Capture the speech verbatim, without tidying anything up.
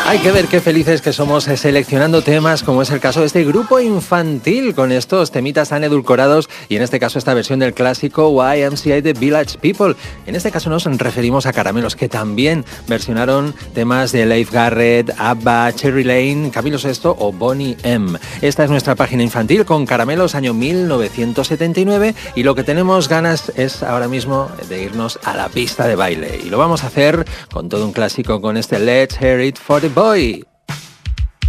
Hay que ver qué felices que somos seleccionando temas, como es el caso de este grupo infantil, con estos temitas tan edulcorados, y en este caso esta versión del clásico Y M C A de Village People. En este caso nos referimos a Caramelos, que también versionaron temas de Leif Garrett, ABBA, Cherry Lane, Camilo Sesto o Boney M. Esta es nuestra página infantil con Caramelos, año mil novecientos setenta y nueve, y lo que tenemos ganas es ahora mismo de irnos a la pista de baile, y lo vamos a hacer con todo un clásico, con este Let's Hear It for the Boy.